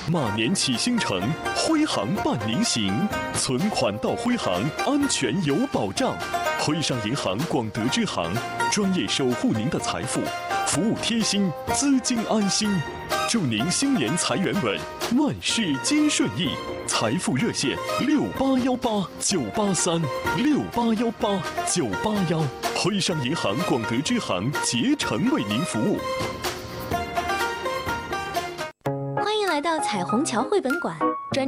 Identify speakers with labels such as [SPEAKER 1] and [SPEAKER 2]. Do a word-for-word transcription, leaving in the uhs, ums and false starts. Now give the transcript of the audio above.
[SPEAKER 1] 马年启星城，徽行伴您行，存款到徽行，安全有保障。徽商银行广德支行，专业守护您的财富，服务贴心，资金安心。祝您新年财源稳，万事皆顺意。财富热线六八幺八九八三六八幺八九八幺，徽商银行广德支行竭诚为您服务。
[SPEAKER 2] 欢迎来到彩虹桥绘本馆，